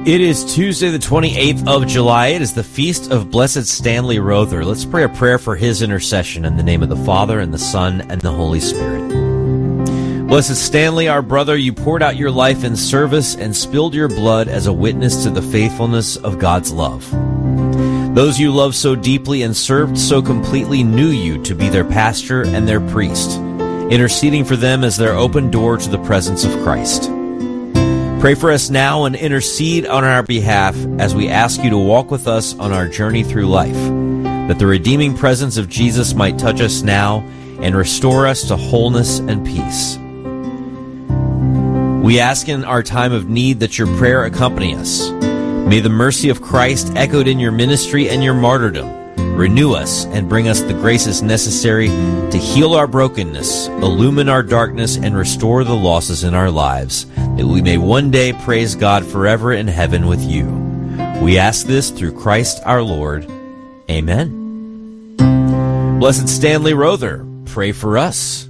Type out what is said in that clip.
It is Tuesday, the 28th of July. It is the feast of Blessed Stanley Rother. Let's pray a prayer for his intercession in the name of the Father, and the Son, and the Holy Spirit. Blessed Stanley, our brother, you poured out your life in service and spilled your blood as a witness to the faithfulness of God's love. Those you loved so deeply and served so completely knew you to be their pastor and their priest, interceding for them as their open door to the presence of Christ. Pray for us now and intercede on our behalf as we ask you to walk with us on our journey through life, that the redeeming presence of Jesus might touch us now and restore us to wholeness and peace. We ask in our time of need that your prayer accompany us. May the mercy of Christ, echoed in your ministry and your martyrdom, renew us and bring us the graces necessary to heal our brokenness, illumine our darkness, and restore the losses in our lives, that we may one day praise God forever in heaven with you. We ask this through Christ our Lord. Amen. Blessed Stanley Rother, pray for us.